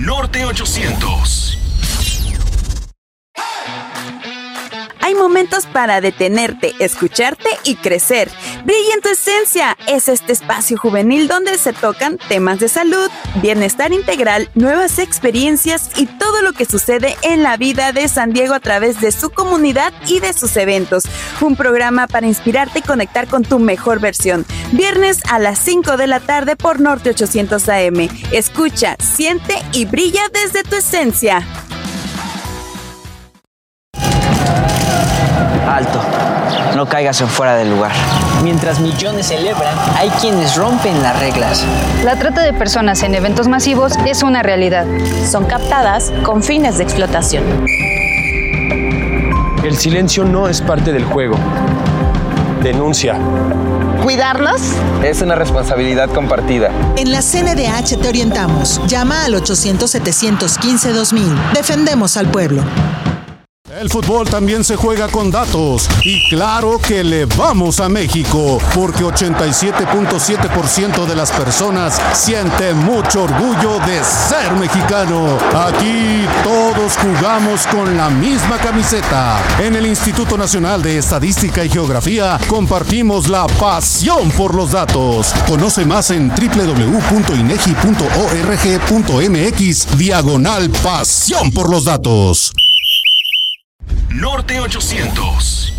Norte 800. Hay momentos para detenerte, escucharte y crecer. Brilla en tu esencia. Es este espacio juvenil donde se tocan temas de salud, bienestar integral, nuevas experiencias y todo lo que sucede en la vida de San Diego a través de su comunidad y de sus eventos. Un programa para inspirarte y conectar con tu mejor versión. Viernes a las 5 de la tarde por Norte 800 AM. Escucha, siente y brilla desde tu esencia. Alto, no caigas en fuera del lugar. Mientras millones celebran, hay quienes rompen las reglas. La trata de personas en eventos masivos es una realidad. Son captadas con fines de explotación. El silencio no es parte del juego. Denuncia. ¿Cuidarlos? Es una responsabilidad compartida. En la CNDH te orientamos. Llama al 800-715-2000. Defendemos al pueblo. El fútbol también se juega con datos y claro que le vamos a México porque 87.7% de las personas siente mucho orgullo de ser mexicano. Aquí todos jugamos con la misma camiseta. En el Instituto Nacional de Estadística y Geografía compartimos la pasión por los datos. Conoce más en www.inegi.org.mx/pasión por los datos. Norte 800.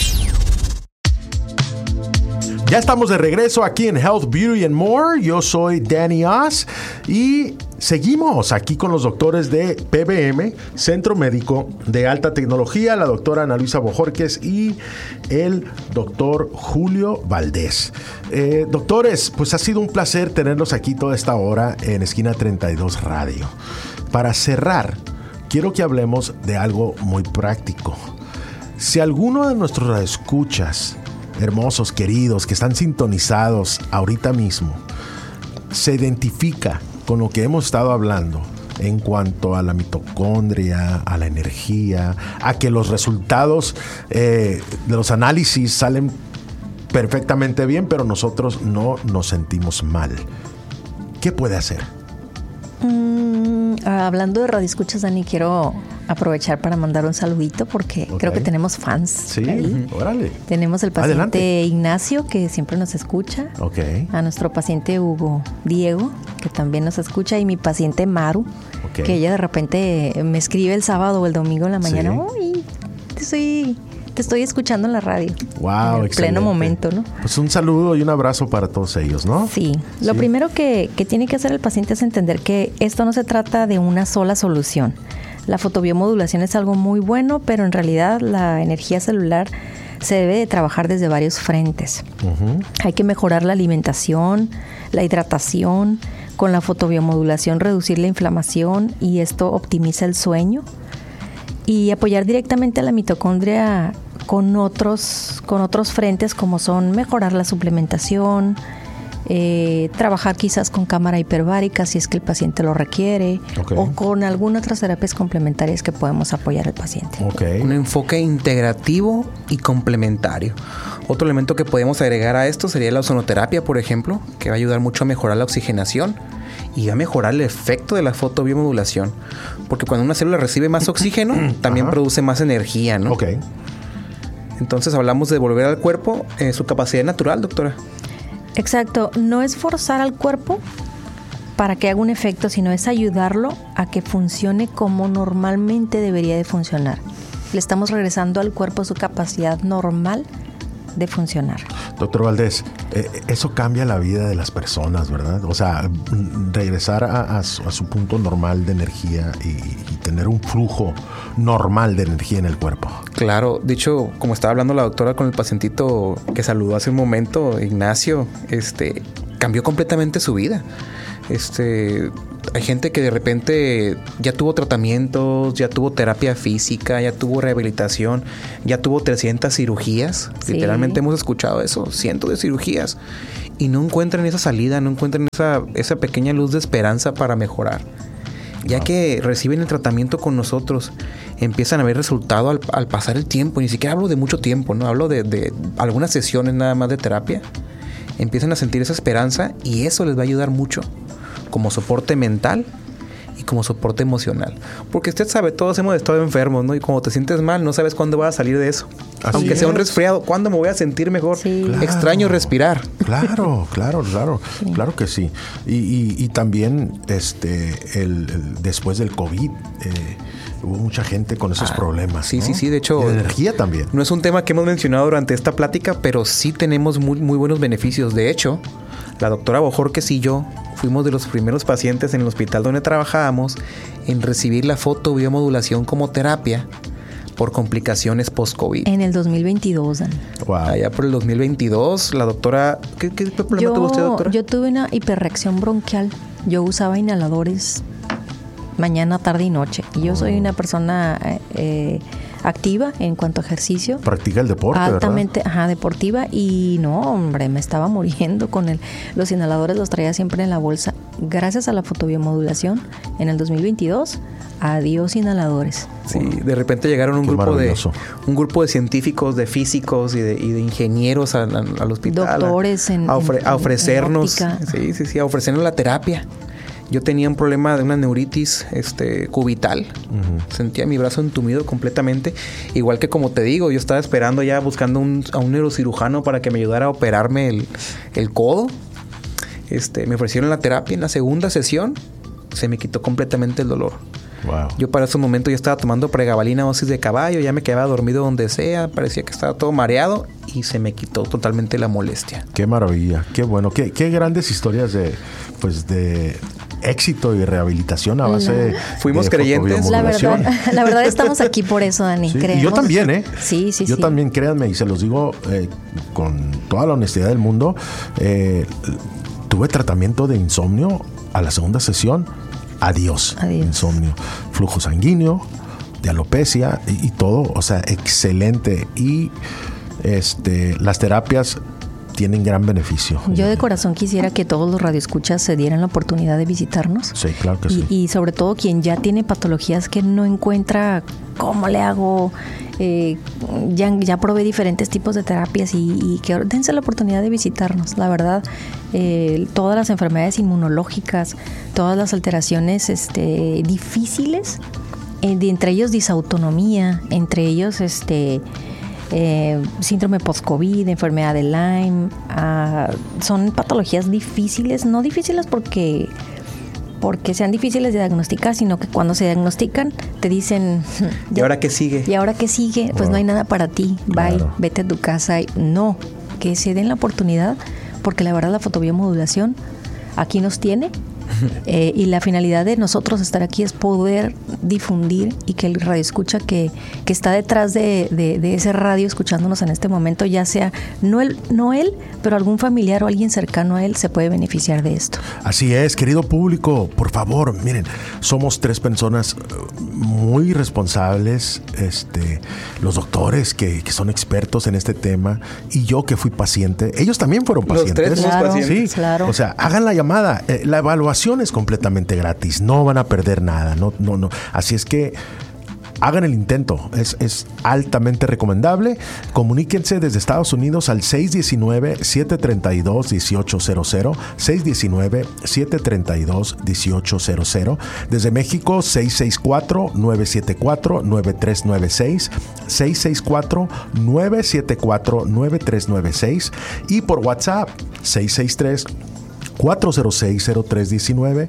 Ya estamos de regreso aquí en Health, Beauty and More. Yo soy Danny Oz y seguimos aquí con los doctores de PBM, Centro Médico de Alta Tecnología, la doctora Ana Luisa Bojorquez y el doctor Julio Valdés. Doctores, pues ha sido un placer tenerlos aquí toda esta hora en Esquina 32 Radio. Para cerrar, quiero que hablemos de algo muy práctico. Si alguno de nuestros escuchas, hermosos, queridos, que están sintonizados ahorita mismo, se identifica con lo que hemos estado hablando en cuanto a la mitocondria, a la energía, a que los resultados de los análisis salen perfectamente bien, pero nosotros no nos sentimos mal, ¿qué puede hacer? Hablando de radioescuchas, Dani, quiero aprovechar para mandar un saludito porque creo que tenemos fans. Sí, ahí. Órale. Tenemos el paciente Adelante. Ignacio, que siempre nos escucha. A nuestro paciente Hugo Diego, que también nos escucha. Y mi paciente Maru, que ella de repente me escribe el sábado o el domingo en la mañana. ¡Uy! Te estoy escuchando en la radio. Wow, en el pleno momento, ¿no? Pues un saludo y un abrazo para todos ellos, ¿no? Sí. Lo primero que tiene que hacer el paciente es entender que esto no se trata de una sola solución. La fotobiomodulación es algo muy bueno, pero en realidad la energía celular se debe de trabajar desde varios frentes. Hay que mejorar la alimentación, la hidratación, con la fotobiomodulación reducir la inflamación y esto optimiza el sueño. Y apoyar directamente a la mitocondria con otros frentes como son mejorar la suplementación, trabajar quizás con cámara hiperbárica si es que el paciente lo requiere, o con algunas otras terapias complementarias que podemos apoyar al paciente. Un enfoque integrativo y complementario. Otro elemento que podemos agregar a esto sería la ozonoterapia, por ejemplo, que va a ayudar mucho a mejorar la oxigenación y va a mejorar el efecto de la fotobiomodulación, porque cuando una célula recibe más oxígeno también produce más energía, ¿no? Entonces hablamos de devolver al cuerpo su capacidad natural, doctora. Exacto, no es forzar al cuerpo para que haga un efecto, sino es ayudarlo a que funcione como normalmente debería de funcionar. Le estamos regresando al cuerpo su capacidad normal de funcionar. Doctor Valdés, eso cambia la vida de las personas, ¿verdad? O sea, regresar a su punto normal de energía y tener un flujo normal de energía en el cuerpo. Claro, de hecho, como estaba hablando la doctora con el pacientito que saludó hace un momento, Ignacio, cambió completamente su vida. Hay gente que de repente ya tuvo tratamientos, ya tuvo terapia física, ya tuvo rehabilitación, ya tuvo 300 cirugías. Sí. Literalmente hemos escuchado eso, cientos de cirugías. Y no encuentran esa salida, no encuentran esa pequeña luz de esperanza para mejorar. Ya que reciben el tratamiento con nosotros, empiezan a ver resultado al pasar el tiempo. Ni siquiera hablo de mucho tiempo, ¿no? Hablo de algunas sesiones nada más de terapia. Empiezan a sentir esa esperanza y eso les va a ayudar mucho como soporte mental y como soporte emocional. Porque usted sabe, todos hemos estado enfermos, ¿no? Y cuando te sientes mal, no sabes cuándo vas a salir de eso. Aunque sea un resfriado, ¿cuándo me voy a sentir mejor? Sí. Claro. Extraño respirar. Claro. Sí. Claro que sí. Y también después del COVID, hubo mucha gente con esos problemas. Sí, ¿no? sí. De hecho, de energía también. No es un tema que hemos mencionado durante esta plática, pero sí tenemos muy, muy buenos beneficios. De hecho, la doctora Bojorquez y yo fuimos de los primeros pacientes en el hospital donde trabajábamos en recibir la fotobiomodulación como terapia por complicaciones post-COVID. En el 2022, Dani. Wow. Allá por el 2022, la doctora... ¿Qué problema tuvo usted, doctora? Yo tuve una hiperreacción bronquial. Yo usaba inhaladores mañana, tarde y noche. Y yo soy una persona activa en cuanto a ejercicio. Practica el deporte, altamente, ¿verdad? Deportiva. Y no, hombre, me estaba muriendo con los inhaladores, los traía siempre en la bolsa. Gracias a la fotobiomodulación, en el 2022, adiós inhaladores. Sí, de repente llegaron un grupo de científicos, de físicos y de ingenieros al hospital. Doctores a ofrecernos, en a ofrecernos la terapia. Yo tenía un problema de una neuritis cubital. Uh-huh. Sentía mi brazo entumido completamente. Igual que como te digo, yo estaba esperando ya buscando a un neurocirujano para que me ayudara a operarme el codo. Me ofrecieron la terapia. En la segunda sesión se me quitó completamente el dolor. Wow. Yo para ese momento ya estaba tomando pregabalina, dosis de caballo, ya me quedaba dormido donde sea, parecía que estaba todo mareado y se me quitó totalmente la molestia. Qué maravilla, qué bueno, qué grandes historias de éxito y rehabilitación a base de fuimos creyentes. La verdad estamos aquí por eso, Dani. Sí, creemos. Y yo también, Sí. Yo también, créanme, y se los digo con toda la honestidad del mundo, tuve tratamiento de insomnio a la segunda sesión. Adiós. Insomnio, flujo sanguíneo, de alopecia y todo, o sea, excelente. Y las terapias tienen gran beneficio. Yo de corazón quisiera que todos los radioescuchas se dieran la oportunidad de visitarnos. Sí, claro que sí. Y sobre todo quien ya tiene patologías que no encuentra cómo le hago, ya probé diferentes tipos de terapias y que dense la oportunidad de visitarnos. La verdad, todas las enfermedades inmunológicas, todas las alteraciones difíciles, entre ellos disautonomía, entre ellos síndrome post-COVID, enfermedad de Lyme, son patologías difíciles, no difíciles porque sean difíciles de diagnosticar, sino que cuando se diagnostican te dicen ¿y ahora qué sigue? Pues no hay nada para ti, bye, vete a tu casa. No, que se den la oportunidad, porque la verdad la fotobiomodulación aquí nos tiene. Y la finalidad de nosotros estar aquí es poder difundir y que el radioescucha que está detrás de ese radio escuchándonos en este momento, ya sea no él, pero algún familiar o alguien cercano a él se puede beneficiar de esto. Así es, querido público, por favor, miren, somos 3 personas muy responsables, los doctores que son expertos en este tema y yo que fui paciente, ellos también fueron pacientes. Los 3 somos pacientes. Sí, claro. O sea, hagan la llamada, la evaluación es completamente gratis, no van a perder nada, no. Así es que hagan el intento, es altamente recomendable. Comuníquense desde Estados Unidos al 619-732-1800, 619-732-1800. Desde México, 664-974-9396, 664-974-9396 y por WhatsApp, 663-406-0319,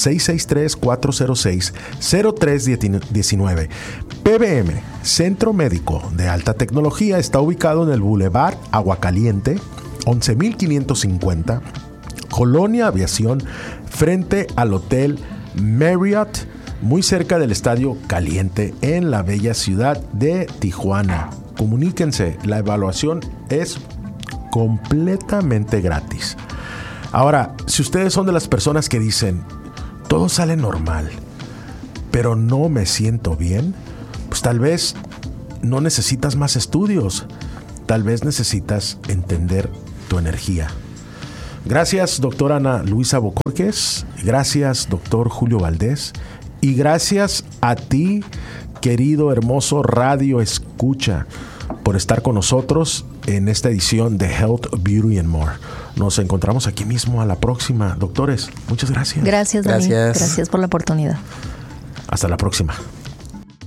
663-406-0319. PBM, Centro Médico de Alta Tecnología, está ubicado en el Boulevard Aguacaliente, 11,550, Colonia Aviación, frente al Hotel Marriott, muy cerca del Estadio Caliente, en la bella ciudad de Tijuana. Comuníquense, la evaluación es completamente gratis. Ahora, si ustedes son de las personas que dicen, todo sale normal, pero no me siento bien, pues tal vez no necesitas más estudios, tal vez necesitas entender tu energía. Gracias, doctora Ana Luisa Bojorquez, gracias, doctor Julio Valdés, y gracias a ti, querido, hermoso Radio Escucha, por estar con nosotros en esta edición de Health, Beauty and More. Nos encontramos aquí mismo a la próxima. Doctores, muchas gracias. Gracias, Dani. Gracias por la oportunidad. Hasta la próxima.